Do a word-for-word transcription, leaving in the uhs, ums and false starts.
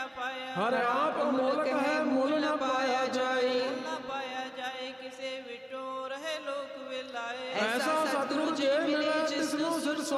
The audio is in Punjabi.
ਪਾਇਆ, ਹਰ ਆਪ ਅਮੋਲਕ ਹੈ ਮੁੱਲ ਨਾ ਪਾਇਆ ਜਾਏ। ਨਾ ਪਾਇਆ ਜਾਏ ਕਿਸੇ ਵਿਟੋ ਰਹੇ ਲੋਕ ਵਿਲਾਏ। ਐਸਾ ਸਤਿਗੁਰ ਜੇ ਮਿਲੇ ਜਿਸ ਨੂੰ ਸਿਰ